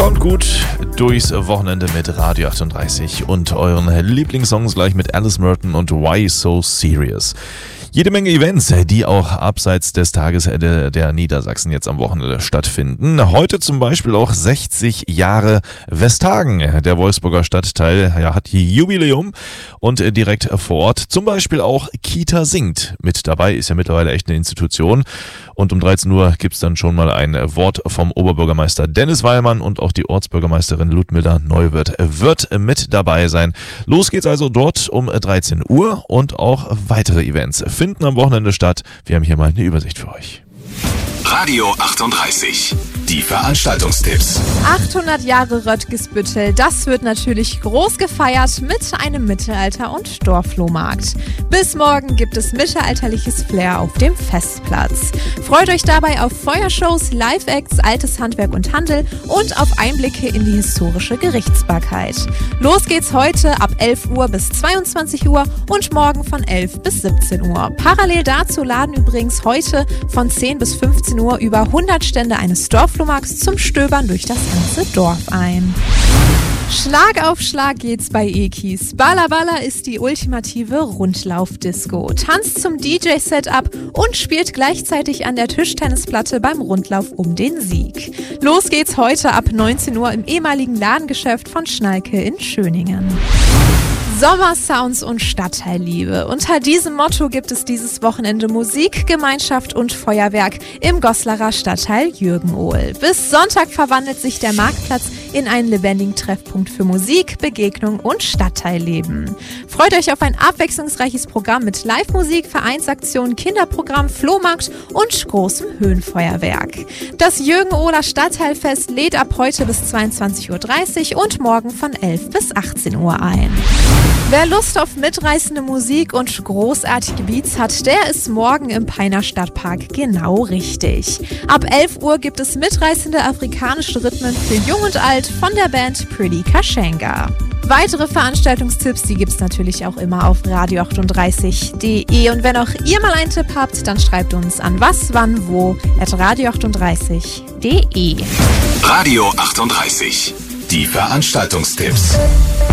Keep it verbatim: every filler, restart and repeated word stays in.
Kommt gut durchs Wochenende mit Radio achtunddreißig und euren Lieblingssongs gleich mit Alice Merton und Why So Serious. Jede Menge Events, die auch abseits des Tages der, der Niedersachsen jetzt am Wochenende stattfinden. Heute zum Beispiel auch sechzig Jahre Westhagen. Der Wolfsburger Stadtteil ja, hat Jubiläum und direkt vor Ort zum Beispiel auch Kita singt. Mit dabei ist ja mittlerweile echt eine Institution. Und um dreizehn Uhr gibt's dann schon mal ein Wort vom Oberbürgermeister Dennis Weilmann und auch die Ortsbürgermeisterin Ludmilla Neuwirth wird mit dabei sein. Los geht's also dort um dreizehn Uhr und auch weitere Events finden am Wochenende statt. Wir haben hier mal eine Übersicht für euch. Radio achtunddreißig, die Veranstaltungstipps. achthundert Jahre Röttgesbüttel, das wird natürlich groß gefeiert mit einem Mittelalter- und Dorfflohmarkt. Bis morgen gibt es mittelalterliches Flair auf dem Festplatz. Freut euch dabei auf Feuershows, Live-Acts, altes Handwerk und Handel und auf Einblicke in die historische Gerichtsbarkeit. Los geht's heute ab elf Uhr bis zweiundzwanzig Uhr und morgen von elf bis siebzehn Uhr. Parallel dazu laden übrigens heute von zehn bis fünfzehn Uhr über hundert Stände eines Dorfflohmarkts zum Stöbern durch das ganze Dorf ein. Schlag auf Schlag geht's bei Ekis. Balla Balla ist die ultimative Rundlauf-Disco. Tanzt zum D J-Setup und spielt gleichzeitig an der Tischtennisplatte beim Rundlauf um den Sieg. Los geht's heute ab neunzehn Uhr im ehemaligen Ladengeschäft von Schnalke in Schöningen. Sommersounds und Stadtteilliebe. Unter diesem Motto gibt es dieses Wochenende Musik, Gemeinschaft und Feuerwerk im Goslarer Stadtteil Jürgenohl. Bis Sonntag verwandelt sich der Marktplatz in einen lebendigen Treffpunkt für Musik, Begegnung und Stadtteilleben. Freut euch auf ein abwechslungsreiches Programm mit Live-Musik, Vereinsaktionen, Kinderprogramm, Flohmarkt und großem Höhenfeuerwerk. Das Jürgenohler Stadtteilfest lädt ab heute bis zweiundzwanzig Uhr dreißig und morgen von elf bis achtzehn Uhr ein. Wer Lust auf mitreißende Musik und großartige Beats hat, der ist morgen im Peiner Stadtpark genau richtig. Ab elf Uhr gibt es mitreißende afrikanische Rhythmen für Jung und Alt von der Band Pretty Kashenga. Weitere Veranstaltungstipps, die gibt's natürlich auch immer auf radio achtunddreißig punkt de. Und wenn auch ihr mal einen Tipp habt, dann schreibt uns an was, wann, wo at radio achtunddreißig punkt de. Radio achtunddreißig, die Veranstaltungstipps.